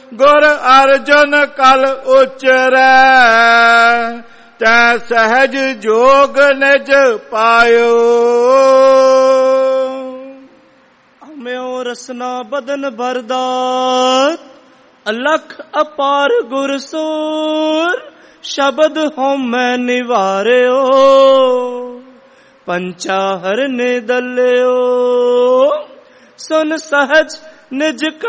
ਗੁਰ ਅਰਜਨ ਕਲ ਉਚਰੈ, ਤੈ ਸਹਿਜ ਜੋਗ ਨਿਜ ਪਾਇਓ। ਹਮਿਓ ਰਸਨਾ ਬਦਨ ਬਰਦਾਤ, ਅਲਖ ਅਪਾਰ ਗੁਰ ਸੂਰ, ਸ਼ਬਦ ਹਉਮੈ ਨਿਵਾਰਿਓ। ਪੰਚਾ ਹਰਨੇ ਦਲਿਓ, ਸੁਨ ਸਹਜ ਨਿਜ